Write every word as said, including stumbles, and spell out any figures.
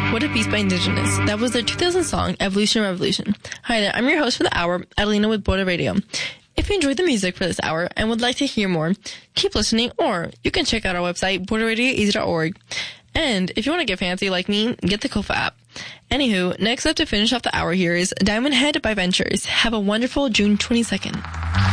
What a Beast by Indigenous. That was their two thousand song, Evolution Revolution. Hi there, I'm your host for the hour, Adelina with Border Radio. If you enjoyed the music for this hour and would like to hear more, keep listening, or you can check out our website, border radio easy dot org. And if you want to get fancy like me, get the Kofa app. Anywho, next up to finish off the hour here is Diamond Head by Ventures. Have a wonderful June twenty-second.